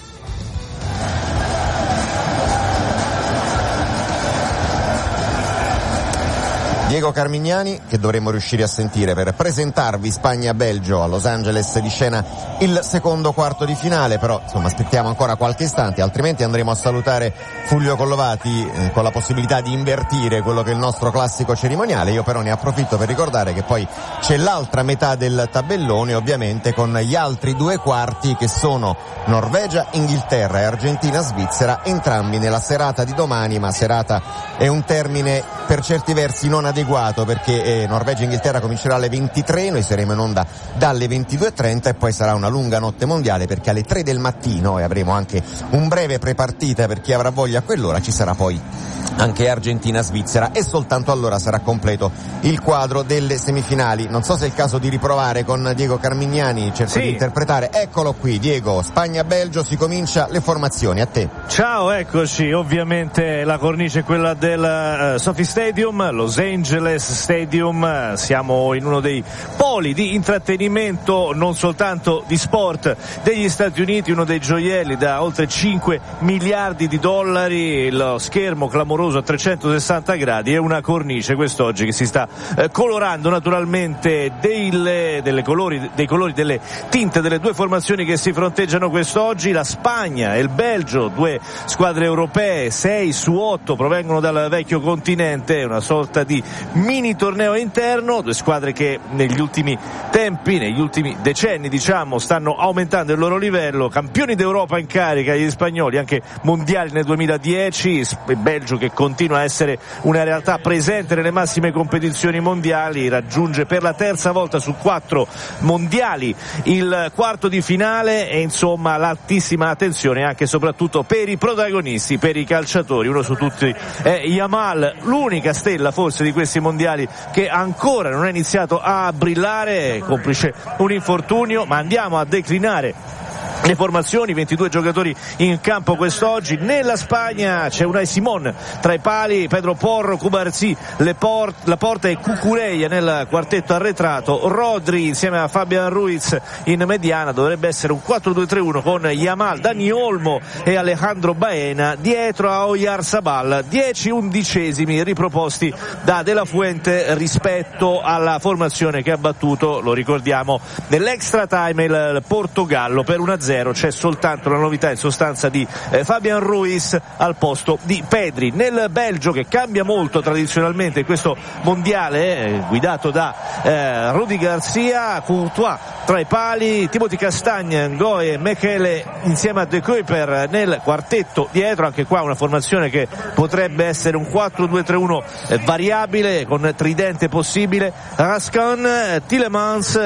Diego Carmignani, che dovremmo riuscire a sentire per presentarvi Spagna-Belgio a Los Angeles, di scena il secondo quarto di finale, però insomma aspettiamo ancora qualche istante, altrimenti andremo a salutare Fulvio Collovati con la possibilità di invertire quello che è il nostro classico cerimoniale. Io però ne approfitto per ricordare che poi c'è l'altra metà del tabellone, ovviamente con gli altri due quarti che sono Norvegia, Inghilterra e Argentina, Svizzera, entrambi nella serata di domani, ma serata è un termine per certi versi non adeguato adeguato, perché Norvegia e Inghilterra comincerà alle 23, noi saremo in onda dalle 22:30 e poi sarà una lunga notte mondiale, perché alle 3 del mattino, e avremo anche un breve prepartita per chi avrà voglia a quell'ora, ci sarà poi anche Argentina-Svizzera, e soltanto allora sarà completo il quadro delle semifinali. Non so se è il caso di riprovare con Diego Carmignani, cerco di interpretare. Eccolo qui, Diego. Spagna-Belgio, si comincia, le formazioni, a te. Ciao, eccoci. Ovviamente la cornice è quella del Sophie Stadium, Los Angeles Stadium. Siamo in uno dei poli di intrattenimento, non soltanto di sport, degli Stati Uniti, uno dei gioielli da oltre 5 miliardi di dollari, lo schermo clamoroso a 360 gradi e una cornice quest'oggi che si sta colorando naturalmente dei colori, delle tinte delle due formazioni che si fronteggiano quest'oggi. La Spagna e il Belgio, due squadre europee, 6 su 8 provengono dal vecchio continente, una sorta di mini torneo interno, due squadre che negli ultimi tempi, negli ultimi decenni diciamo, stanno aumentando il loro livello, campioni d'Europa in carica gli spagnoli, anche mondiali nel 2010, il Belgio che continua a essere una realtà presente nelle massime competizioni mondiali, raggiunge per la terza volta su 4 mondiali il quarto di finale, e insomma l'altissima attenzione anche e soprattutto per i protagonisti, per i calciatori. Uno su tutti è Yamal, l'unica stella forse di questi mondiali che ancora non ha iniziato a brillare, complice un infortunio, ma andiamo a declinare le formazioni. 22 giocatori in campo quest'oggi. Nella Spagna c'è Unai Simón tra i pali, Pedro Porro, Cubarsí, Laporta e Cucurella nel quartetto arretrato, Rodri insieme a Fabián Ruiz in mediana. Dovrebbe essere un 4-2-3-1 con Yamal, Dani Olmo e Alejandro Baena dietro a Oyarzabal. 10 undicesimi riproposti da De La Fuente rispetto alla formazione che ha battuto, lo ricordiamo, nell'extra time il Portogallo per 1-0. C'è soltanto la novità in sostanza di Fabián Ruiz al posto di Pedri. Nel Belgio, che cambia molto tradizionalmente in questo mondiale, guidato da Rudi Garcia, Courtois tra i pali, Timothy Castagne, Ngoe e Mekele insieme a De Kuyper nel quartetto dietro. Anche qua una formazione che potrebbe essere un 4-2-3-1 variabile con tridente possibile. Raskan, Tielemans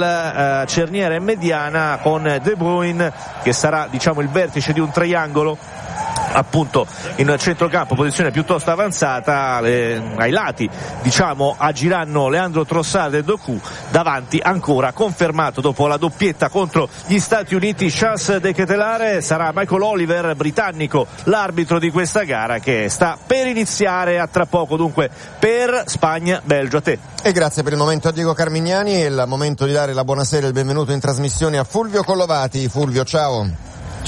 nel cerniera mediana con De Bruyne che sarà diciamo il vertice di un triangolo appunto in centrocampo, posizione piuttosto avanzata. Ai lati diciamo agiranno Leandro Trossard e Doku, davanti ancora confermato dopo la doppietta contro gli Stati Uniti Charles De Ketelaere. Sarà Michael Oliver, britannico, l'arbitro di questa gara che sta per iniziare a tra poco. Dunque per Spagna-Belgio. A te. E grazie per il momento a Diego Carmignani. È il momento di dare la buonasera e il benvenuto in trasmissione a Fulvio Collovati. Fulvio, ciao.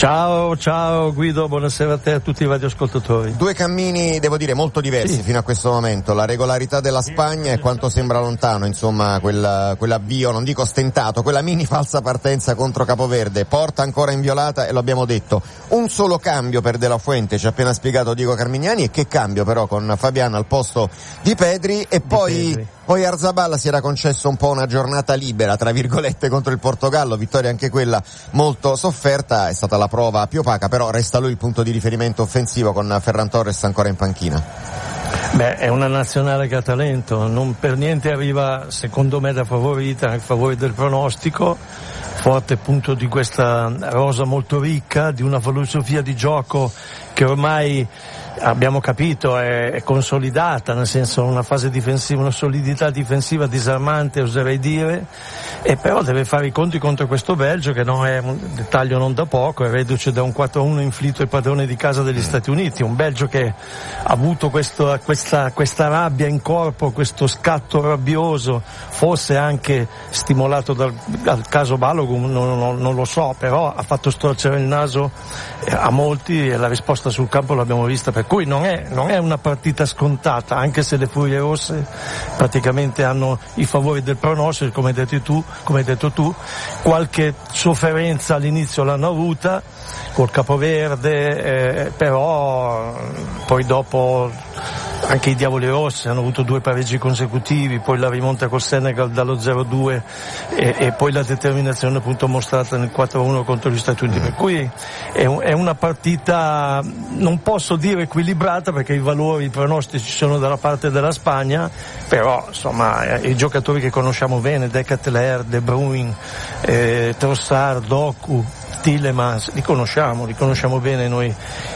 Ciao Guido, buonasera a te e a tutti i radioascoltatori. Due cammini, devo dire, molto diversi fino a questo momento. La regolarità della Spagna e quanto sembra lontano, insomma, quell'avvio, non dico stentato, quella mini falsa partenza contro Capoverde. Porta ancora inviolata e lo abbiamo detto. Un solo cambio per De La Fuente, ci ha appena spiegato Diego Carmignani, e che cambio però con Fabián al posto di Pedri, e poi Oyarzabal si era concesso un po' una giornata libera, tra virgolette, contro il Portogallo, vittoria anche quella molto sofferta, è stata la prova più opaca, però resta lui il punto di riferimento offensivo con Ferran Torres ancora in panchina. Beh, è una nazionale che ha talento, non per niente arriva secondo me da favorita, a favore del pronostico, forte appunto di questa rosa molto ricca, di una filosofia di gioco che ormai abbiamo capito è consolidata, nel senso una fase difensiva, una solidità difensiva disarmante, oserei dire, e però deve fare i conti contro questo Belgio che non è un dettaglio non da poco, è reduce da un 4-1 inflitto ai padroni di casa degli Stati Uniti, un Belgio che ha avuto questa rabbia in corpo, questo scatto rabbioso, forse anche stimolato dal caso Balogun, non lo so, però ha fatto storcere il naso a molti e la risposta sul campo l'abbiamo vista, per cui non è una partita scontata, anche se le Furie Rosse praticamente hanno i favori del pronostico, come hai detto tu, qualche sofferenza all'inizio l'hanno avuta col Capoverde, però poi dopo anche i Diavoli Rossi hanno avuto 2 pareggi consecutivi, poi la rimonta col Senegal dallo 0-2 e poi la determinazione appunto mostrata nel 4-1 contro gli Stati Uniti, per cui è una partita, non posso dire equilibrata perché i valori, i pronostici sono dalla parte della Spagna, però insomma i giocatori che conosciamo bene, De Ketelaere, De Bruyne, Trossard, Doku, Tielemans, li conosciamo bene noi,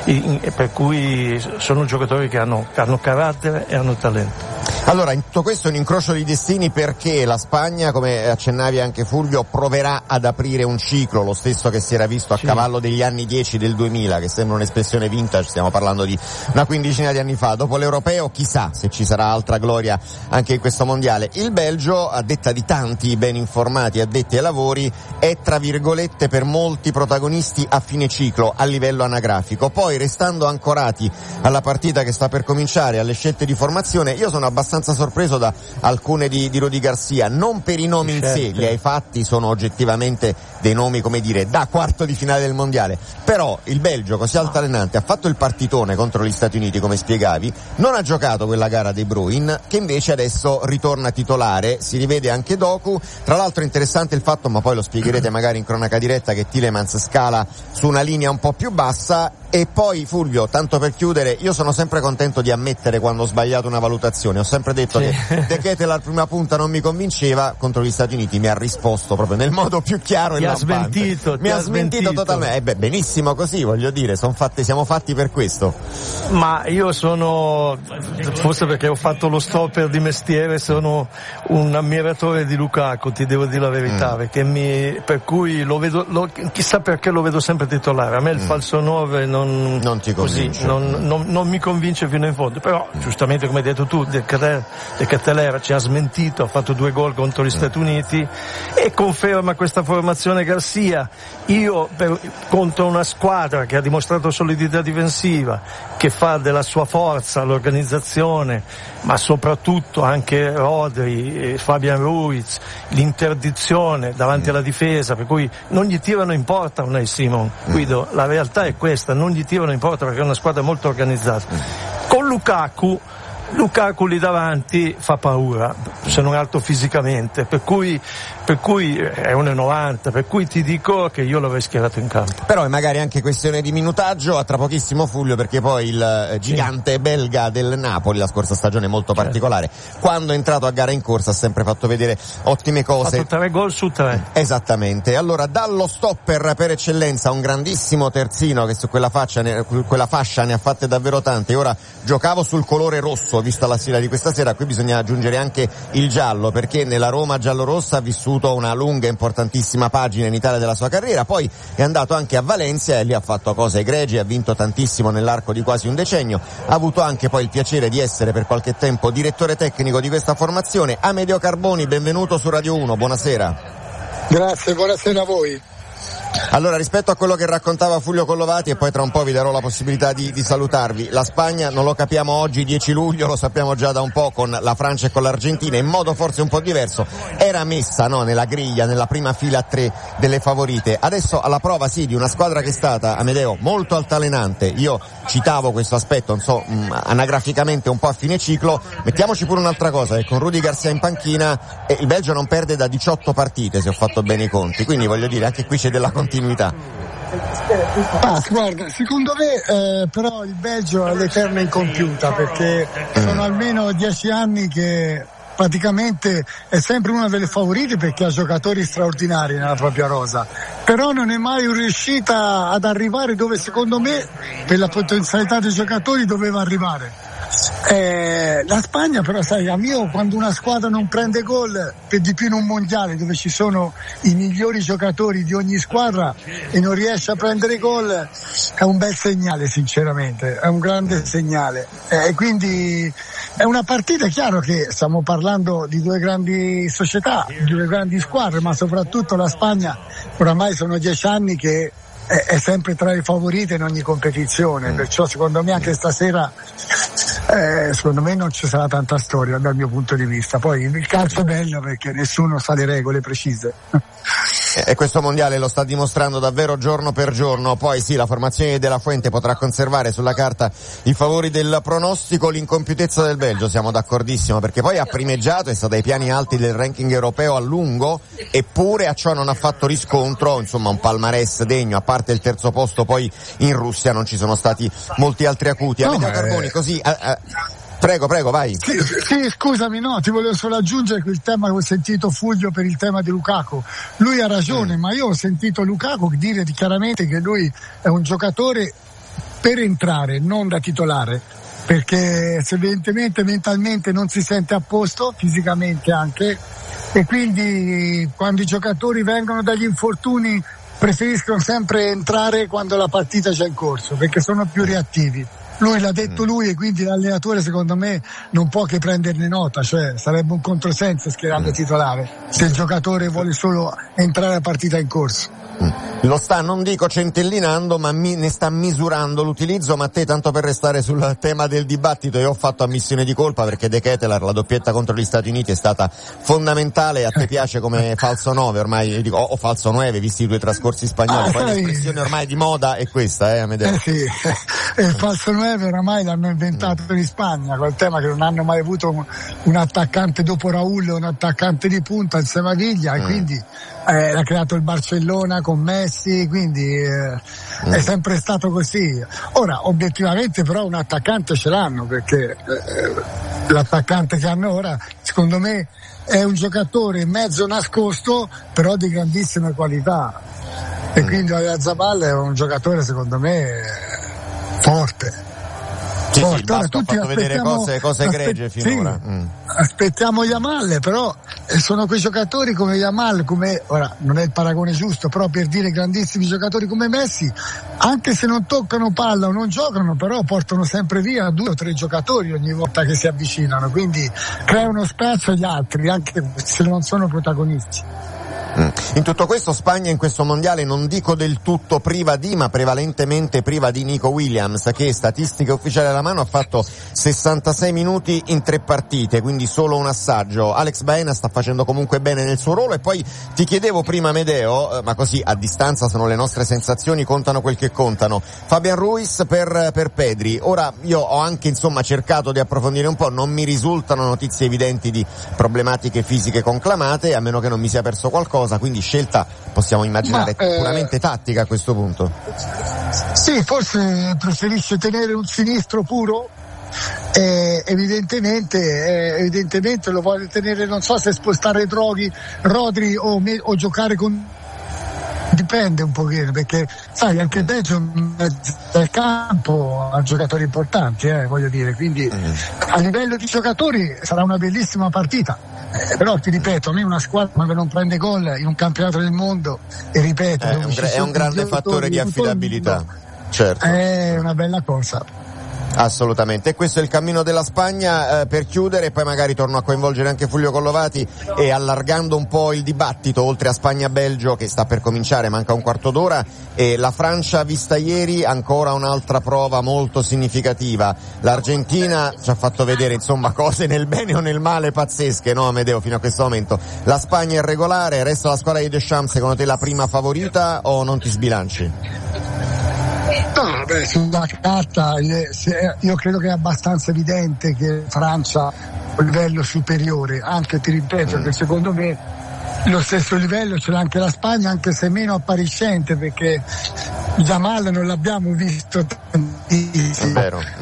per cui sono giocatori che hanno carattere e hanno talento. Allora, in tutto questo è un incrocio di destini, perché la Spagna, come accennavi anche Fulvio, proverà ad aprire un ciclo, lo stesso che si era visto a cavallo degli anni 10 del 2000, che sembra un'espressione vintage, stiamo parlando di una quindicina di anni fa. Dopo l'Europeo, chissà se ci sarà altra gloria anche in questo mondiale. Il Belgio, a detta di tanti ben informati addetti ai lavori, è tra virgolette per molti protagonisti a fine ciclo a livello anagrafico. Poi, restando ancorati alla partita che sta per cominciare, alle scelte di formazione, io sono abbastanza sorpreso da alcune di Rudy Garcia, non per i nomi in sé, gli ai fatti sono oggettivamente dei nomi, come dire, da quarto di finale del mondiale, però il Belgio, così altalenante, ha fatto il partitone contro gli Stati Uniti, come spiegavi, non ha giocato quella gara De Bruyne, che invece adesso ritorna titolare, si rivede anche Doku. Tra l'altro è interessante il fatto, ma poi lo spiegherete magari in cronaca diretta, che Tielemans scala su una linea un po' più bassa. E poi, Fulvio, tanto per chiudere, io sono sempre contento di ammettere quando ho sbagliato una valutazione. Ho sempre detto che De Ketelaere la prima punta non mi convinceva, contro gli Stati Uniti mi ha risposto proprio nel modo più chiaro e lampante. Mi ha smentito totalmente. Benissimo così, voglio dire, siamo fatti per questo. Ma io sono, forse perché ho fatto lo stopper di mestiere, sono un ammiratore di Lukaku, ti devo dire la verità, perché per cui lo vedo, chissà perché lo vedo sempre titolare. A me il falso 9 non ti convince. Non mi convince fino in fondo, però giustamente, come hai detto tu, De Ketelaere ci ha smentito, ha fatto 2 gol contro gli Stati Uniti e conferma questa formazione Garcia. Io contro una squadra che ha dimostrato solidità difensiva, che fa della sua forza l'organizzazione, ma soprattutto anche Rodri, Fabian Ruiz, l'interdizione davanti alla difesa, per cui non gli tirano in porta Unai Simon. Guido, la realtà è questa, non gli tirano in porta perché è una squadra molto organizzata. Con Lukaku lì davanti fa paura, se non altro fisicamente, per cui è 1,90, per cui ti dico che io l'avrei schierato in campo. Però è magari anche questione di minutaggio. A tra pochissimo, Fulvio, perché poi il gigante belga del Napoli, la scorsa stagione molto particolare, quando è entrato a gara in corsa ha sempre fatto vedere ottime cose. Ha fatto 3 gol su 3. Esattamente. Allora, dallo stopper per eccellenza, un grandissimo terzino che su quella fascia ne ha fatte davvero tante. Ora giocavo sul colore rosso, vista la sfida di questa sera, qui bisogna aggiungere anche il giallo, perché nella Roma giallorossa ha vissuto una lunga e importantissima pagina in Italia della sua carriera, poi è andato anche a Valencia e lì ha fatto cose egregie, ha vinto tantissimo nell'arco di quasi un decennio, ha avuto anche poi il piacere di essere per qualche tempo direttore tecnico di questa formazione. Amedeo Carboni, benvenuto su Radio 1, buonasera. Grazie, buonasera a voi. Allora, rispetto a quello che raccontava Fulvio Collovati, e poi tra un po' vi darò la possibilità di salutarvi, la Spagna non lo capiamo oggi 10 luglio, lo sappiamo già da un po' con la Francia e con l'Argentina, in modo forse un po' diverso, era messa nella griglia, nella prima fila a 3 delle favorite. Adesso alla prova di una squadra che è stata, Amedeo, molto altalenante. Io citavo questo aspetto, anagraficamente un po' a fine ciclo. Mettiamoci pure un'altra cosa, che con Rudy Garcia in panchina il Belgio non perde da 18 partite, se ho fatto bene i conti, quindi voglio dire, anche qui c'è della continuità. Guarda, secondo me però il Belgio è l'eterna incompiuta, perché sono almeno 10 anni che praticamente è sempre una delle favorite, perché ha giocatori straordinari nella propria rosa, però non è mai riuscita ad arrivare dove secondo me per la potenzialità dei giocatori doveva arrivare. La Spagna però, sai, quando una squadra non prende gol, per di più in un mondiale dove ci sono i migliori giocatori di ogni squadra e non riesce a prendere gol, è un bel segnale, sinceramente, è un grande segnale, quindi è una partita. È chiaro che stiamo parlando di 2 grandi società, di 2 grandi squadre, ma soprattutto la Spagna oramai sono 10 anni che è sempre tra le favorite in ogni competizione, perciò secondo me anche stasera secondo me non ci sarà tanta storia dal mio punto di vista. Poi il calcio è bello perché nessuno sa le regole precise. E questo mondiale lo sta dimostrando davvero giorno per giorno. Poi sì, la formazione di De La Fuente potrà conservare sulla carta i favori del pronostico, l'incompiutezza del Belgio, siamo d'accordissimo, perché poi ha primeggiato, è stato ai piani alti del ranking europeo a lungo, eppure a ciò non ha fatto riscontro, insomma un palmarès degno, a parte il terzo posto poi in Russia non ci sono stati molti altri acuti. Amedeo Carboni, così... Prego, vai. Sì, scusami, no, ti volevo solo aggiungere quel tema che ho sentito Fulvio per il tema di Lukaku. Lui ha ragione, ma io ho sentito Lukaku dire chiaramente che lui è un giocatore per entrare, non da titolare, perché evidentemente mentalmente non si sente a posto, fisicamente anche, e quindi quando i giocatori vengono dagli infortuni preferiscono sempre entrare quando la partita è già in corso, perché sono più reattivi. Lui l'ha detto lui, e quindi l'allenatore secondo me non può che prenderne nota, cioè sarebbe un controsenso schierarlo titolare se il giocatore vuole solo entrare a partita in corso. Lo sta, non dico centellinando, ma ne sta misurando l'utilizzo. Ma te, tanto per restare sul tema del dibattito, io ho fatto ammissione di colpa perché De Ketelaere, la doppietta contro gli Stati Uniti è stata fondamentale. A te piace come falso 9 ormai, dico, o falso 9 visti i due trascorsi spagnoli, poi l'espressione ormai di moda è questa, Amedeo. Sì, il falso 9 oramai l'hanno inventato in Spagna, col tema che non hanno mai avuto un attaccante dopo Raul, un attaccante di punta insieme a Viglia, e quindi l'ha creato il Barcellona con Messi, quindi è sempre stato così. Ora obiettivamente però un attaccante ce l'hanno, perché l'attaccante che hanno ora secondo me è un giocatore mezzo nascosto però di grandissime qualità, e quindi Oyarzabal è un giocatore secondo me forte. Sì, il Basco ha fatto vedere cose egregie finora. Sì, aspettiamo Yamal, però sono quei giocatori come Yamal, come, ora non è il paragone giusto, però per dire grandissimi giocatori come Messi, anche se non toccano palla o non giocano, però portano sempre via 2 o 3 giocatori ogni volta che si avvicinano, quindi creano spazio agli altri, anche se non sono protagonisti. In tutto questo Spagna in questo mondiale non dico del tutto priva di, ma prevalentemente priva di Nico Williams, che statistiche ufficiali alla mano ha fatto 66 minuti in 3 partite, quindi solo un assaggio. Alex Baena sta facendo comunque bene nel suo ruolo. E poi ti chiedevo prima, Amedeo, ma così a distanza sono le nostre sensazioni, contano quel che contano, Fabian Ruiz per Pedri. Ora io ho anche cercato di approfondire un po', non mi risultano notizie evidenti di problematiche fisiche conclamate, a meno che non mi sia perso qualcosa, quindi scelta possiamo immaginare puramente tattica a questo punto. Sì, forse preferisce tenere un sinistro puro, evidentemente lo vuole tenere, non so se spostare Rodri o giocare con, dipende un pochino, perché sai anche il Belgio del campo ha giocatori importanti, voglio dire, quindi a livello di giocatori sarà una bellissima partita. Però ti ripeto, a me una squadra quando non prende gol in un campionato del mondo, e ripeto, è un grande fattore di affidabilità, certo, è una bella cosa. Assolutamente, e questo è il cammino della Spagna. Per chiudere, poi magari torno a coinvolgere anche Fulvio Collovati, e allargando un po' il dibattito, oltre a Spagna-Belgio che sta per cominciare, manca un quarto d'ora, e la Francia vista ieri, ancora un'altra prova molto significativa. L'Argentina ci ha fatto vedere cose nel bene o nel male pazzesche, no Amedeo, fino a questo momento. La Spagna è regolare, resta la squadra di Deschamps, secondo te la prima favorita o non ti sbilanci? No, sulla carta io credo che è abbastanza evidente che Francia ha un livello superiore, anche ti ripeto che secondo me lo stesso livello ce l'ha anche la Spagna, anche se meno appariscente, perché Yamal non l'abbiamo visto tantissimo,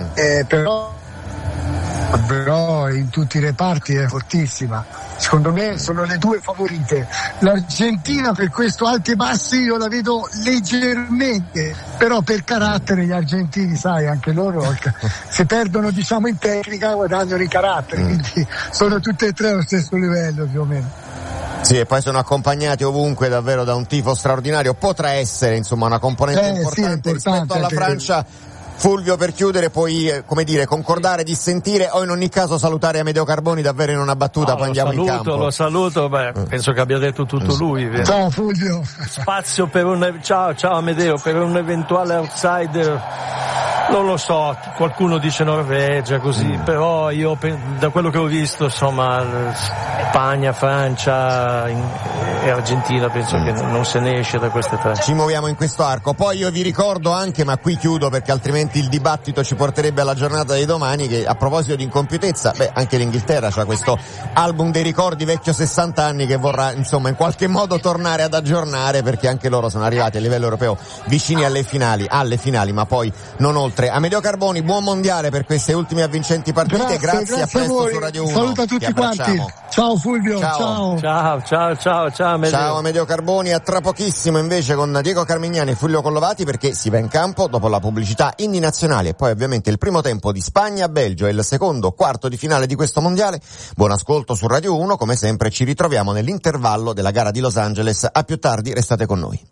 però in tutti i reparti è fortissima. Secondo me sono le 2 favorite. L'Argentina per questo alti e bassi io la vedo leggermente, però per carattere gli argentini, sai, anche loro se perdono in tecnica guadagnano i caratteri, quindi sono tutte e 3 allo stesso livello più o meno. Sì, e poi sono accompagnati ovunque davvero da un tifo straordinario. Potrà essere una componente importante rispetto alla Francia. Fulvio, per chiudere, puoi concordare, dissentire o in ogni caso salutare Amedeo Carboni davvero in una battuta, poi andiamo in campo. Lo saluto, penso che abbia detto tutto lui. Ciao Fulvio. Spazio per ciao Amedeo, per un eventuale outsider, non lo so, qualcuno dice Norvegia così, però io da quello che ho visto Spagna, Francia e Argentina, penso che non se ne esce da queste tre. Ci muoviamo in questo arco. Poi io vi ricordo anche, ma qui chiudo perché altrimenti il dibattito ci porterebbe alla giornata di domani, che a proposito di incompiutezza, anche l'Inghilterra c'ha questo album dei ricordi vecchio 60 anni che vorrà insomma in qualche modo tornare ad aggiornare, perché anche loro sono arrivati a livello europeo vicini alle finali, ma poi non oltre. Amedeo Carboni, buon mondiale per queste ultime avvincenti partite. Grazie a presto su Radio 1. Saluto a tutti quanti. Ciao Fulvio, ciao. Ciao Amedeo. Ciao Amedeo Carboni, a tra pochissimo invece con Diego Carmignani e Fulvio Collovati, perché si va in campo dopo la pubblicità inni nazionali e poi ovviamente il primo tempo di Spagna-Belgio e il secondo quarto di finale di questo mondiale. Buon ascolto su Radio 1, come sempre ci ritroviamo nell'intervallo della gara di Los Angeles. A più tardi, restate con noi.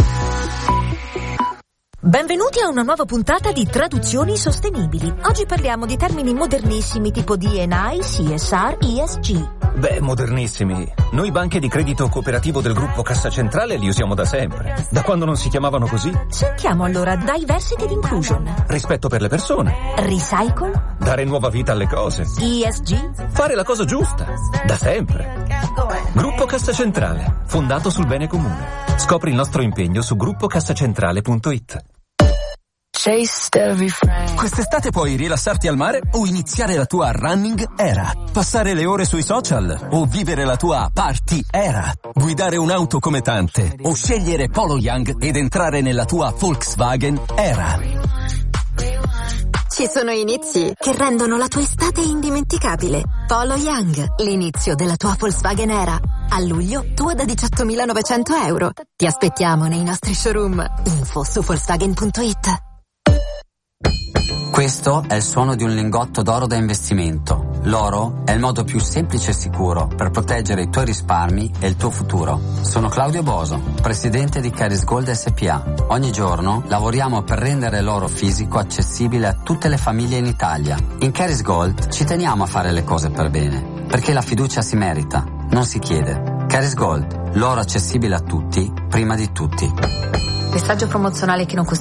Benvenuti a una nuova puntata di Traduzioni Sostenibili. Oggi parliamo di termini modernissimi tipo D&I, CSR, ESG. Beh, modernissimi. Noi banche di credito cooperativo del gruppo Cassa Centrale li usiamo da sempre. Da quando non si chiamavano così? Sentiamo allora Diversity ed Inclusion. Rispetto per le persone. Recycle. Dare nuova vita alle cose. ESG. Fare la cosa giusta. Da sempre. Gruppo Cassa Centrale. Fondato sul bene comune. Scopri il nostro impegno su gruppocassacentrale.it. Quest'estate puoi rilassarti al mare o iniziare la tua running era. Passare le ore sui social o vivere la tua party era. Guidare un'auto come tante o scegliere Polo Young ed entrare nella tua Volkswagen era. Ci sono inizi che rendono la tua estate indimenticabile. Polo Young, l'inizio della tua Volkswagen era. A luglio, tua da 18.900 euro. Ti aspettiamo nei nostri showroom. Info su Volkswagen.it. Questo è il suono di un lingotto d'oro da investimento. L'oro è il modo più semplice e sicuro per proteggere i tuoi risparmi e il tuo futuro. Sono Claudio Boso, presidente di Caris Gold SPA. Ogni giorno lavoriamo per rendere l'oro fisico accessibile a tutte le famiglie in Italia. In Caris Gold ci teniamo a fare le cose per bene, perché la fiducia si merita, non si chiede. Caris Gold, l'oro accessibile a tutti, prima di tutti. Messaggio promozionale che non